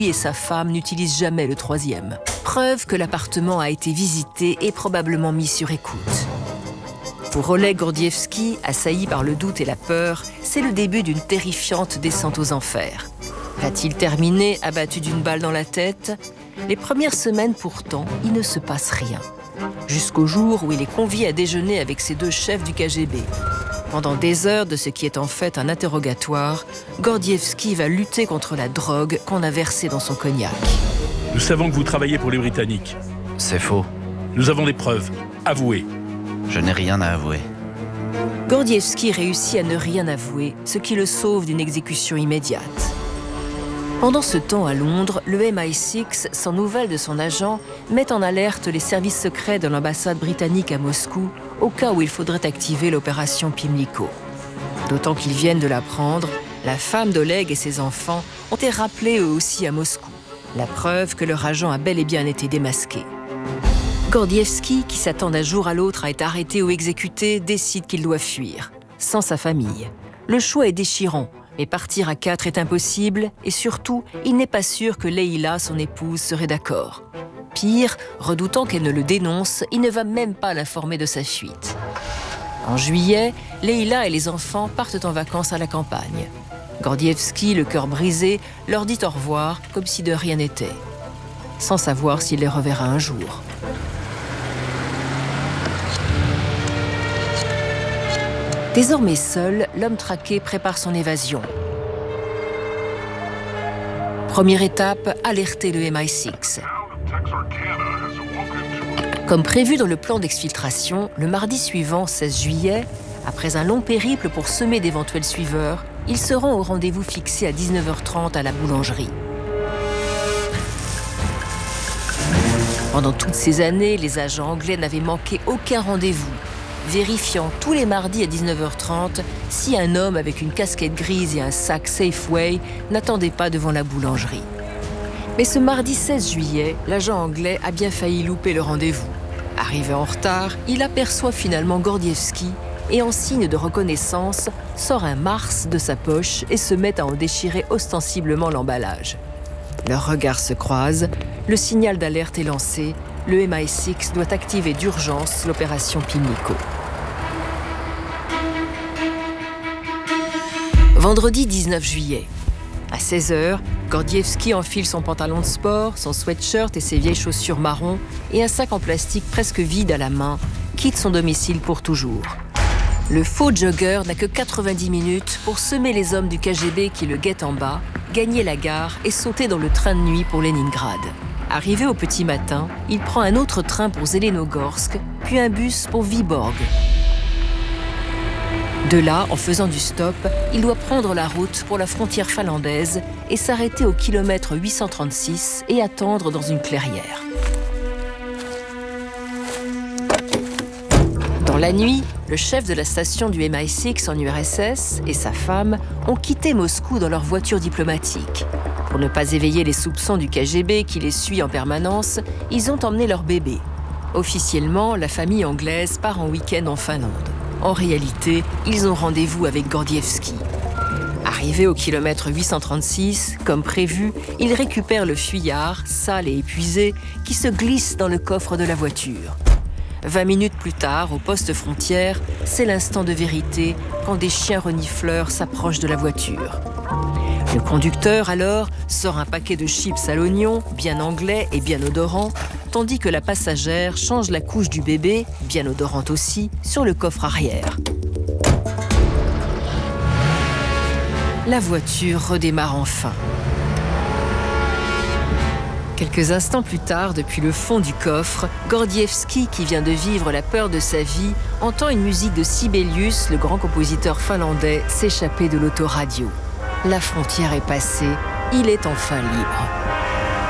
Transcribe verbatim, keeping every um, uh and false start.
et sa femme n'utilisent jamais le troisième. Preuve que l'appartement a été visité et probablement mis sur écoute. Pour Oleg Gordievski, assailli par le doute et la peur, c'est le début d'une terrifiante descente aux enfers. Va-t-il terminer abattu d'une balle dans la tête ? Les premières semaines pourtant, il ne se passe rien. Jusqu'au jour où il est convié à déjeuner avec ses deux chefs du K G B. Pendant des heures de ce qui est en fait un interrogatoire, Gordievski va lutter contre la drogue qu'on a versée dans son cognac. Nous savons que vous travaillez pour les Britanniques. C'est faux. Nous avons des preuves. Avouez. Je n'ai rien à avouer. Gordievski réussit à ne rien avouer, ce qui le sauve d'une exécution immédiate. Pendant ce temps, à Londres, le M I six, sans nouvelles de son agent, met en alerte les services secrets de l'ambassade britannique à Moscou au cas où il faudrait activer l'opération Pimlico. D'autant qu'ils viennent de l'apprendre, la femme d'Oleg et ses enfants ont été rappelés eux aussi à Moscou. La preuve que leur agent a bel et bien été démasqué. Gordievski, qui s'attend d'un jour à l'autre à être arrêté ou exécuté, décide qu'il doit fuir, sans sa famille. Le choix est déchirant. Mais partir à quatre est impossible et surtout, il n'est pas sûr que Leïla, son épouse, serait d'accord. Pire, redoutant qu'elle ne le dénonce, il ne va même pas l'informer de sa fuite. En juillet, Leïla et les enfants partent en vacances à la campagne. Gordievski, le cœur brisé, leur dit au revoir comme si de rien n'était, sans savoir s'il les reverra un jour. Désormais seul, l'homme traqué prépare son évasion. Première étape, alerter le M I six. Comme prévu dans le plan d'exfiltration, le mardi suivant, seize juillet, après un long périple pour semer d'éventuels suiveurs, ils se rend au rendez-vous fixé à dix-neuf heures trente à la boulangerie. Pendant toutes ces années, les agents anglais n'avaient manqué aucun rendez-vous, vérifiant tous les mardis à dix-neuf heures trente si un homme avec une casquette grise et un sac Safeway n'attendait pas devant la boulangerie. Mais ce mardi seize juillet, l'agent anglais a bien failli louper le rendez-vous. Arrivé en retard, il aperçoit finalement Gordievski et en signe de reconnaissance, sort un Mars de sa poche et se met à en déchirer ostensiblement l'emballage. Leurs regards se croisent, le signal d'alerte est lancé, le M I six doit activer d'urgence l'opération Pimlico. Vendredi dix-neuf juillet. À seize heures, Gordievski enfile son pantalon de sport, son sweatshirt et ses vieilles chaussures marron et un sac en plastique presque vide à la main, quitte son domicile pour toujours. Le faux jogger n'a que quatre-vingt-dix minutes pour semer les hommes du K G B qui le guettent en bas, gagner la gare et sauter dans le train de nuit pour Leningrad. Arrivé au petit matin, il prend un autre train pour Zelenogorsk, puis un bus pour Vyborg. De là, en faisant du stop, il doit prendre la route pour la frontière finlandaise et s'arrêter au kilomètre huit cent trente-six et attendre dans une clairière. Dans la nuit, le chef de la station du M I six en U R S S et sa femme ont quitté Moscou dans leur voiture diplomatique. Pour ne pas éveiller les soupçons du K G B qui les suit en permanence, ils ont emmené leur bébé. Officiellement, la famille anglaise part en week-end en Finlande. En réalité, ils ont rendez-vous avec Gordievski. Arrivé au kilomètre huit cent trente-six, comme prévu, ils récupèrent le fuyard, sale et épuisé, qui se glisse dans le coffre de la voiture. Vingt minutes plus tard, au poste frontière, c'est l'instant de vérité quand des chiens renifleurs s'approchent de la voiture. Le conducteur, alors, sort un paquet de chips à l'oignon, bien anglais et bien odorant, tandis que la passagère change la couche du bébé, bien odorante aussi, sur le coffre arrière. La voiture redémarre enfin. Quelques instants plus tard, depuis le fond du coffre, Gordievski, qui vient de vivre la peur de sa vie, entend une musique de Sibelius, le grand compositeur finlandais, s'échapper de l'autoradio. La frontière est passée, il est enfin libre.